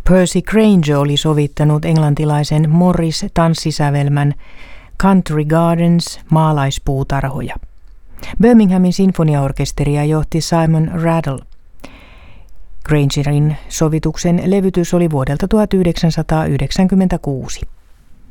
Percy Grainger oli sovittanut englantilaisen Morris-tanssisävelmän Country Gardens maalaispuutarhoja. Birminghamin sinfoniaorkesteria johti Simon Rattle. Graingerin sovituksen levytys oli vuodelta 1996.